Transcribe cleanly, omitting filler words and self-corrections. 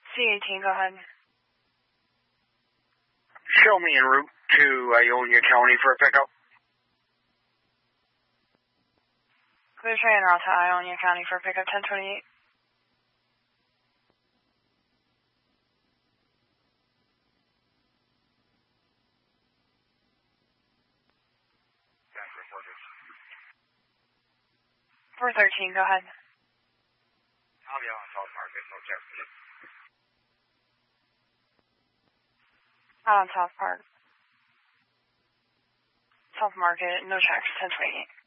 C18, go ahead. Show me en route to Ionia County for a pickup. Clear train en route to Ionia County for a pickup 1028. For 13, go ahead. I'll be on South Market, no Jefferson. Out on South Park. South Market, no tracks, 1028.